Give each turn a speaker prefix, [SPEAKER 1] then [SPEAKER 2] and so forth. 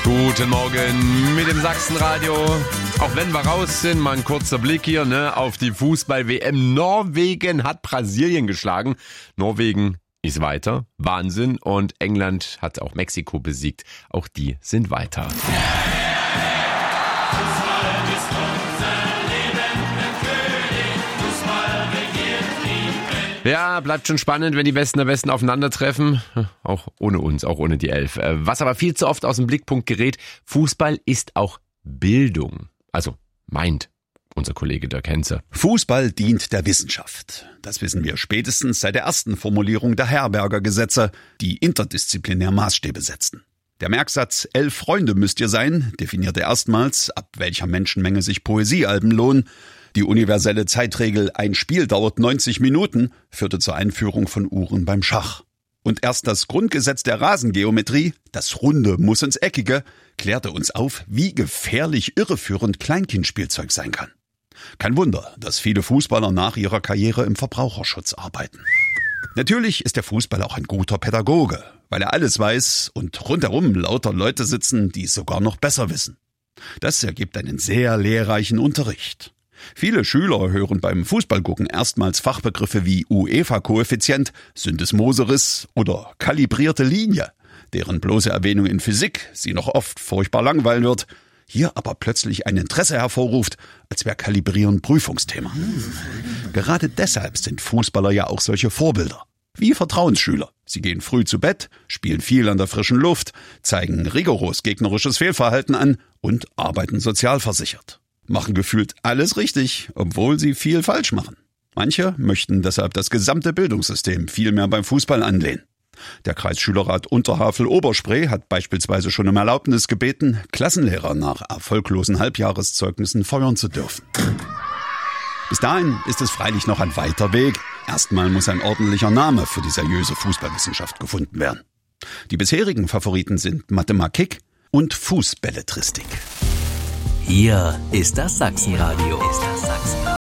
[SPEAKER 1] Guten Morgen mit dem Sachsenradio. Auch wenn wir raus sind, mal ein kurzer Blick hier auf die Fußball-WM. Norwegen hat Brasilien geschlagen. Norwegen ist weiter. Wahnsinn. Und England hat auch Mexiko besiegt. Auch die sind weiter. Ja, bleibt schon spannend, wenn die Westen der Westen aufeinandertreffen. Auch ohne uns, auch ohne die Elf. Was aber viel zu oft aus dem Blickpunkt gerät, Fußball ist auch Bildung. Also meint unser Kollege Dirk Henze.
[SPEAKER 2] Fußball dient der Wissenschaft. Das wissen wir spätestens seit der ersten Formulierung der Herberger Gesetze, die interdisziplinär Maßstäbe setzten. Der Merksatz 11 Freunde müsst ihr sein definierte erstmals, ab welcher Menschenmenge sich Poesiealben lohnen. Die universelle Zeitregel ein Spiel dauert 90 Minuten führte zur Einführung von Uhren beim Schach. Und erst das Grundgesetz der Rasengeometrie, das Runde muss ins Eckige, klärte uns auf, wie gefährlich irreführend Kleinkindspielzeug sein kann. Kein Wunder, dass viele Fußballer nach ihrer Karriere im Verbraucherschutz arbeiten. Natürlich ist der Fußball auch ein guter Pädagoge, weil er alles weiß und rundherum lauter Leute sitzen, die es sogar noch besser wissen. Das ergibt einen sehr lehrreichen Unterricht. Viele Schüler hören beim Fußballgucken erstmals Fachbegriffe wie UEFA-Koeffizient, Syndesmoseriss oder kalibrierte Linie, deren bloße Erwähnung in Physik sie noch oft furchtbar langweilen wird, hier aber plötzlich ein Interesse hervorruft, als wäre Kalibrieren Prüfungsthema. Gerade deshalb sind Fußballer ja auch solche Vorbilder. Wie Vertrauensschüler. Sie gehen früh zu Bett, spielen viel an der frischen Luft, zeigen rigoros gegnerisches Fehlverhalten an und arbeiten sozialversichert. Machen gefühlt alles richtig, obwohl sie viel falsch machen. Manche möchten deshalb das gesamte Bildungssystem viel mehr beim Fußball anlehnen. Der Kreisschülerrat Unterhavel-Oberspree hat beispielsweise schon um Erlaubnis gebeten, Klassenlehrer nach erfolglosen Halbjahreszeugnissen feuern zu dürfen. Bis dahin ist es freilich noch ein weiter Weg. Erstmal muss ein ordentlicher Name für die seriöse Fußballwissenschaft gefunden werden. Die bisherigen Favoriten sind Mathematik und Fußballetristik.
[SPEAKER 3] Hier ist das Sachsenradio.